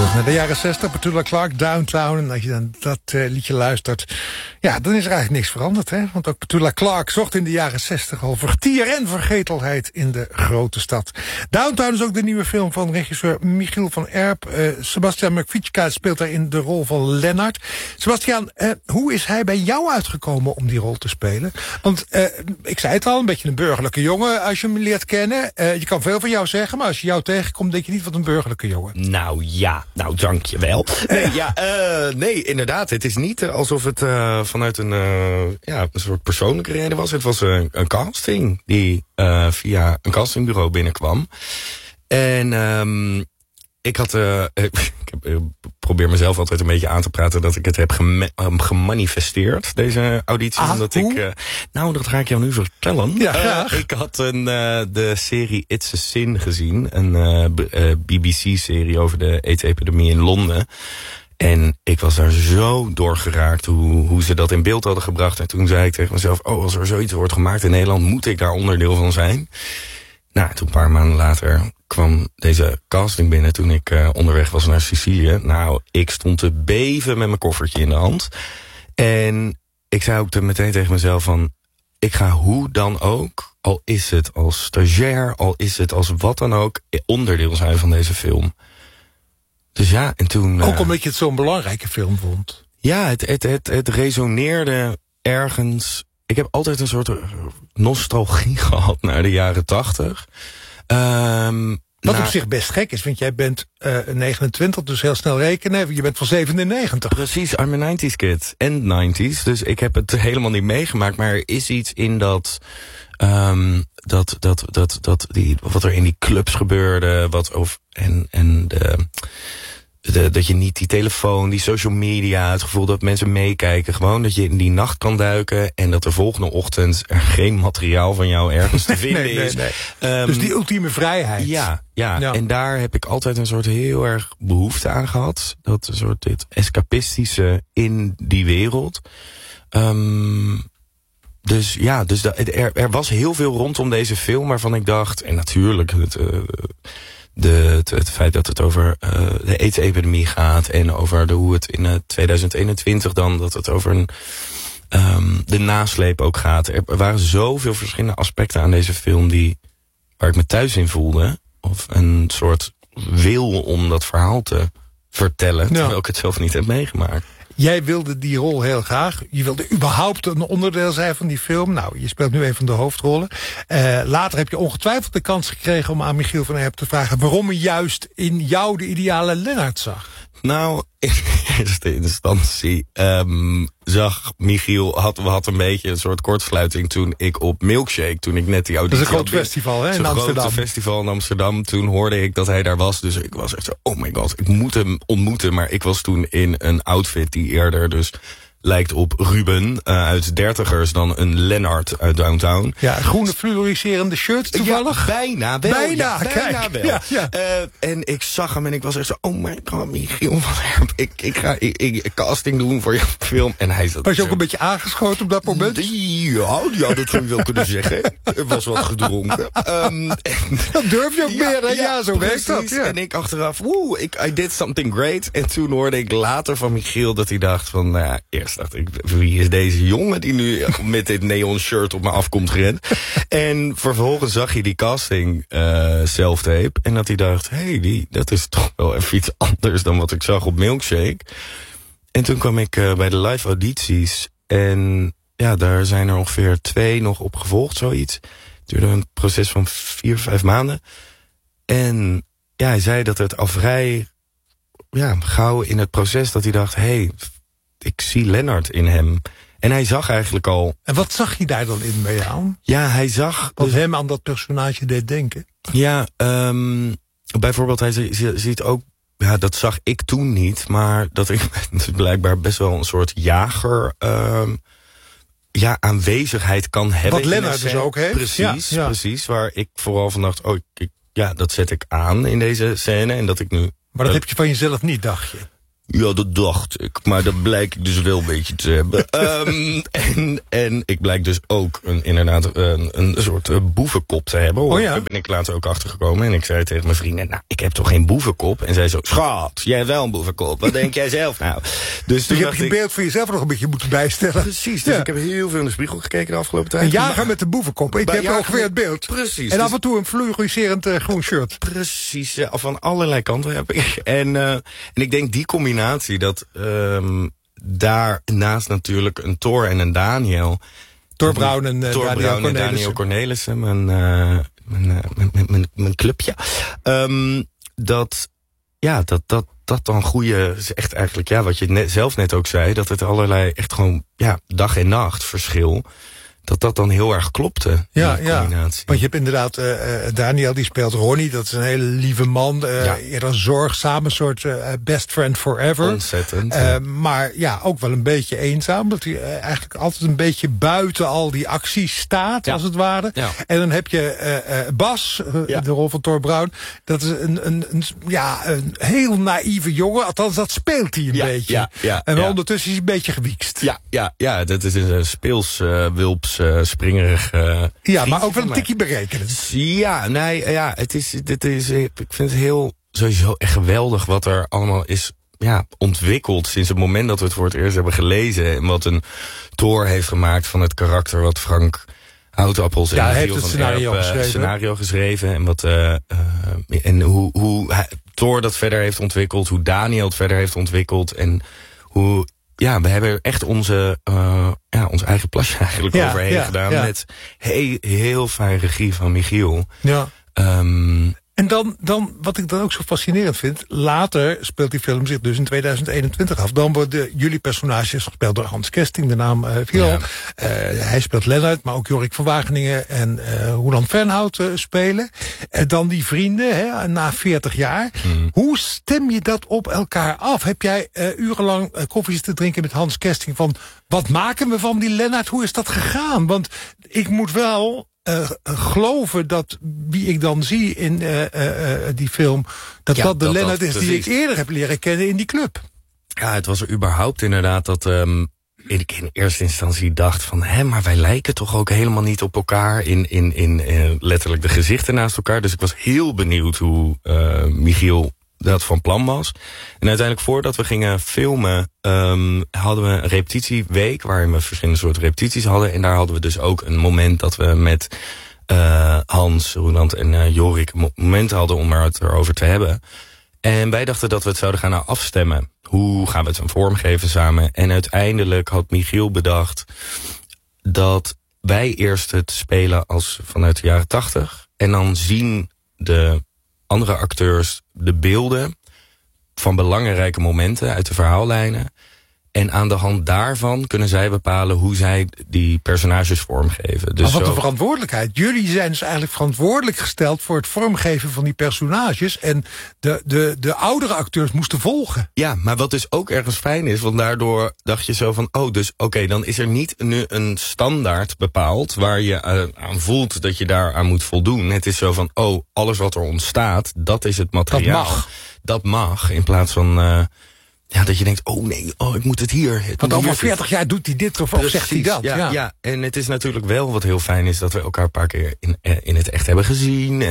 terug naar de jaren 60. Petula Clark, Downtown. En als je dan dat liedje luistert, ja, dan is er eigenlijk niks veranderd. Hè? Want ook Petula Clark zocht in de jaren 60 al vertier en vergetelheid in de grote stad. Downtown is ook de nieuwe film van regisseur Michiel van Erp. Sebastian Mrkwiczka speelt daarin de rol van Lennart. Sebastian, hoe is hij bij jou uitgekomen om die rol te spelen? Want ik zei het al, een beetje een burgerlijke jongen als je hem leert kennen. Je kan veel van jou zeggen, maar als je jou tegenkomt, denk je niet wat een burgerlijke jongen. Nou ja, dankjewel. Nee, inderdaad. Het is niet alsof het vanuit een soort persoonlijke reden was. Het was een casting die via een castingbureau binnenkwam. En ik probeer mezelf altijd een beetje aan te praten dat ik het heb gemanifesteerd, deze auditie. Omdat dat ga ik jou nu vertellen. Ja, ik had de serie It's a Sin gezien. Een BBC-serie over de AIDS-epidemie in Londen. En ik was daar zo door geraakt hoe ze dat in beeld hadden gebracht. En toen zei ik tegen mezelf, als er zoiets wordt gemaakt in Nederland, moet ik daar onderdeel van zijn. Nou, toen een paar maanden later kwam deze casting binnen toen ik onderweg was naar Sicilië. Nou, ik stond te beven met mijn koffertje in de hand. En ik zei ook meteen tegen mezelf van, ik ga hoe dan ook, al is het als stagiair, al is het als wat dan ook, onderdeel zijn van deze film. Dus ja, en toen... Ook omdat je het zo'n belangrijke film vond. Ja, het resoneerde ergens. Ik heb altijd een soort nostalgie gehad naar de jaren 80. Wat op zich best gek is, want jij bent 29, dus heel snel rekenen. Je bent van 97. Precies, I'm a 90s kid. En 90s, dus ik heb het helemaal niet meegemaakt. Maar er is iets in dat wat er in die clubs gebeurde. Dat je niet die telefoon, die social media, het gevoel dat mensen meekijken. Gewoon dat je in die nacht kan duiken en dat de volgende ochtend er geen materiaal van jou ergens te vinden is. Nee. Dus die ultieme vrijheid. Ja, en daar heb ik altijd een soort heel erg behoefte aan gehad. Dat een soort dit escapistische in die wereld. Er was heel veel rondom deze film waarvan ik dacht, en natuurlijk het feit dat het over de AIDS-epidemie gaat en over hoe het in 2021 dan, dat het over de nasleep ook gaat. Er waren zoveel verschillende aspecten aan deze film waar ik me thuis in voelde. Of een soort wil om dat verhaal te vertellen, terwijl ik het zelf niet heb meegemaakt. Jij wilde die rol heel graag. Je wilde überhaupt een onderdeel zijn van die film. Nou, je speelt nu een van de hoofdrollen. Later heb je ongetwijfeld de kans gekregen om aan Michiel van Erp te vragen waarom hij juist in jou de ideale Lennart zag. Nou, in eerste instantie zag Michiel, had een beetje een soort kortsluiting toen ik op Milkshake, toen ik net die auditie had. Dat is een groot festival, hè, in Amsterdam. Een groot festival in Amsterdam. Toen hoorde ik dat hij daar was, dus ik was echt zo, oh my god, ik moet hem ontmoeten. Maar ik was toen in een outfit die eerder dus lijkt op Ruben uit Dertigers dan een Lennart uit Downtown. Ja, een groene fluoriserende shirt toevallig? Ja, bijna wel. Bijna wel. Ja. En ik zag hem en ik was echt zo, oh my god, Michiel van Erp, ik ga casting doen voor je film. En hij zat. Was je ook een beetje aangeschoten op dat moment? Ja, dat zou je wel kunnen zeggen. Er was wat gedronken. Dat durf je ook meer, hè? Ja, zo werkt dat. Ja. En ik achteraf, I did something great. En toen hoorde ik later van Michiel dat hij dacht van, nou ja, eerst dacht ik, wie is deze jongen die nu met dit neon shirt op me afkomt gerend? En vervolgens zag je die casting self-tape en dat hij dacht, dat is toch wel even iets anders dan wat ik zag op Milkshake. En toen kwam ik bij de live audities en ja, daar zijn er ongeveer 2 nog op gevolgd, zoiets. Het duurde een proces van 4-5 maanden. En ja, hij zei dat het al vrij gauw in het proces dat hij dacht, ik zie Lennart in hem. En hij zag eigenlijk al. En wat zag hij daar dan in bij jou? Ja, hij zag wat hem aan dat personage deed denken. Ja, bijvoorbeeld hij ziet ook, ja, dat zag ik toen niet, maar dat ik blijkbaar best wel een soort jager aanwezigheid kan hebben. Wat Lennart dus ook heeft. Precies, waar ik vooral van dacht, dat zet ik aan in deze scène en dat ik nu. Maar dat heb je van jezelf niet, dacht je? Ja, dat dacht ik. Maar dat blijkt ik dus wel een beetje te hebben. En ik blijk dus ook inderdaad een soort boevenkop te hebben. Oh ja. Daar ben ik later ook achtergekomen. En ik zei tegen mijn vrienden, nou, ik heb toch geen boevenkop? En zij zo, schat, jij hebt wel een boevenkop. Wat denk jij zelf nou? Dus je hebt je beeld van jezelf nog een beetje moeten bijstellen. Precies, dus ik heb heel veel in de spiegel gekeken de afgelopen tijd. Een jager met de boevenkop. Ik heb ongeveer het beeld. Precies. En af en toe een fluoriserend groen shirt. Precies, van allerlei kanten heb ik. En ik denk die combinatie, dat daarnaast natuurlijk een Thor en een Daniel... Thor Brown en Daniel Cornelissen, mijn clubje. Dat dan goede, is echt eigenlijk, ja, wat je zelf net ook zei, dat het allerlei echt gewoon, ja, dag en nacht verschil, dat dan heel erg klopte. Ja, die combinatie. Want je hebt inderdaad Daniel, die speelt Ronnie. Dat is een hele lieve man. Eerder zorgzaam, een soort best friend forever. Ontzettend. Maar ja, ook wel een beetje eenzaam. Dat hij eigenlijk altijd een beetje buiten al die acties staat, als het ware. Ja. En dan heb je Bas, de rol van Thor Brown. Dat is een heel naïeve jongen. Althans, dat speelt hij een beetje. En ondertussen is hij een beetje gewiekst. Ja, dat is een speels wulps. Springerig. Maar ook wel een tikje berekenend. Ja, ik vind het heel sowieso echt geweldig wat er allemaal is ontwikkeld sinds het moment dat we het voor het eerst hebben gelezen. En wat een Thor heeft gemaakt van het karakter wat Frank Houtappels en heeft het scenario geschreven. En hoe Thor dat verder heeft ontwikkeld, hoe Daniel het verder heeft ontwikkeld en hoe... Ja, we hebben echt onze eigen plasje eigenlijk overheen gedaan. Met heel fijn regie van Michiel. Ja. En dan, wat ik dan ook zo fascinerend vind... later speelt die film zich dus in 2021 af. Dan worden jullie personages gespeeld door Hans Kesting, de naam viel al. Hij speelt Lennart, maar ook Jorik van Wageningen en Roland Fernhout spelen. Dan die vrienden, na 40 jaar. Hoe stem je dat op elkaar af? Heb jij urenlang koffie te drinken met Hans Kesting van... wat maken we van die Lennart? Hoe is dat gegaan? Want ik moet wel... geloven dat wie ik dan zie in die film... dat de Lennart is die ik eerder heb leren kennen in die club. Ja, het was er überhaupt inderdaad dat ik in eerste instantie dacht van... maar wij lijken toch ook helemaal niet op elkaar... in letterlijk de gezichten naast elkaar. Dus ik was heel benieuwd hoe Michiel dat van plan was. En uiteindelijk voordat we gingen filmen... hadden we een repetitieweek... waarin we verschillende soorten repetities hadden. En daar hadden we dus ook een moment dat we met Hans, Roland en Jorik... een moment hadden om het erover te hebben. En wij dachten dat we het zouden gaan afstemmen. Hoe gaan we het een vorm geven samen? En uiteindelijk had Michiel bedacht... dat wij eerst het spelen als vanuit de jaren 80... en dan zien de andere acteurs de beelden van belangrijke momenten uit de verhaallijnen. En aan de hand daarvan kunnen zij bepalen hoe zij die personages vormgeven. Dus maar wat een verantwoordelijkheid. Jullie zijn dus eigenlijk verantwoordelijk gesteld voor het vormgeven van die personages. En de oudere acteurs moesten volgen. Ja, maar wat dus ook ergens fijn is, want daardoor dacht je zo van... oké, dan is er niet nu een standaard bepaald waar je aan voelt dat je daaraan moet voldoen. Het is zo van, alles wat er ontstaat, dat is het materiaal. Dat mag, in plaats van... dat je denkt, ik moet het hier. Want over 40 jaar doet hij dit of zegt hij dat. Ja, en het is natuurlijk wel wat heel fijn is... dat we elkaar een paar keer in het echt hebben gezien.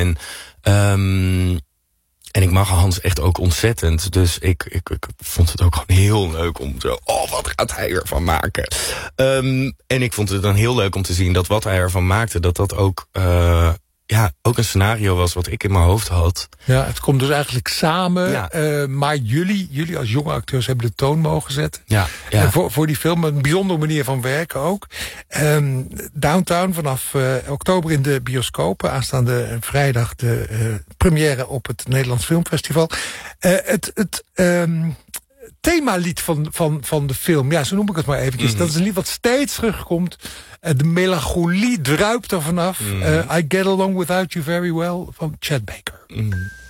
En ik mag Hans echt ook ontzettend. Dus ik vond het ook gewoon heel leuk om zo... wat gaat hij ervan maken? En ik vond het dan heel leuk om te zien dat wat hij ervan maakte... dat ook... ook een scenario was wat ik in mijn hoofd had. Ja, het komt dus eigenlijk samen. Maar jullie als jonge acteurs hebben de toon mogen zetten. Ja. Voor die film, een bijzondere manier van werken ook. Downtown vanaf oktober in de bioscopen. Aanstaande vrijdag de première op het Nederlands Filmfestival. Het themalied van de film, zo noem ik het maar eventjes. Dat is een lied wat steeds terugkomt. De melancholie druipt er vanaf. I Get Along Without You Very Well van Chet Baker.